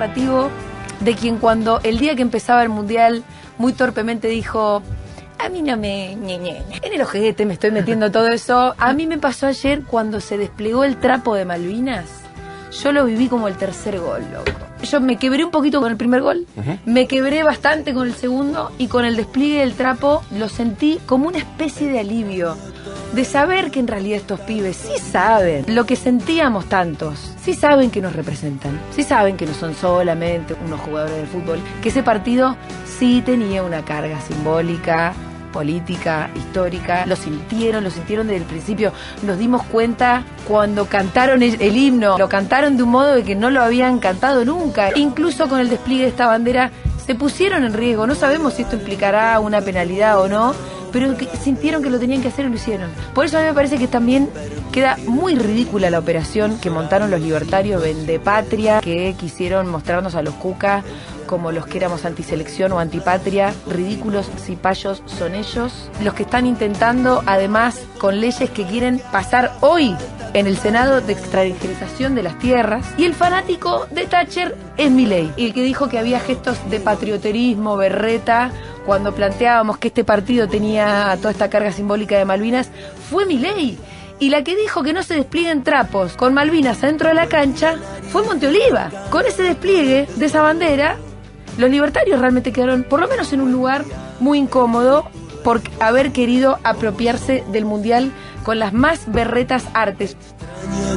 narrativo de quien cuando el día que empezaba el Mundial muy torpemente dijo: a mí no me... en el ojete me estoy metiendo todo eso. A mí me pasó ayer cuando se desplegó el trapo de Malvinas. Yo lo viví como el tercer gol, loco. Yo me quebré un poquito con el primer gol, me quebré bastante con el segundo, y con el despliegue del trapo lo sentí como una especie de alivio, de saber que en realidad estos pibes sí saben lo que sentíamos tantos, sí saben que nos representan, sí saben que no son solamente unos jugadores de fútbol, que ese partido sí tenía una carga simbólica, política, histórica. Lo sintieron desde el principio. Nos dimos cuenta cuando cantaron el himno, lo cantaron de un modo de que no lo habían cantado nunca. Incluso con el despliegue de esta bandera se pusieron en riesgo. No sabemos si esto implicará una penalidad o no, pero que sintieron que lo tenían que hacer y lo hicieron. Por eso a mí me parece que también queda muy ridícula la operación que montaron los libertarios Vendepatria, que quisieron mostrarnos a los Cuca como los que éramos antiselección o antipatria. Ridículos cipayos son ellos los que están intentando, además, con leyes que quieren pasar hoy en el Senado, de extranjerización de las tierras. Y el fanático de Thatcher es Milei, y el que dijo que había gestos de patrioterismo, berreta, cuando planteábamos que este partido tenía toda esta carga simbólica de Malvinas, fue Milei. Y la que dijo que no se desplieguen trapos con Malvinas adentro de la cancha fue Monteoliva. Con ese despliegue de esa bandera, los libertarios realmente quedaron, por lo menos, en un lugar muy incómodo por haber querido apropiarse del Mundial con las más berretas artes.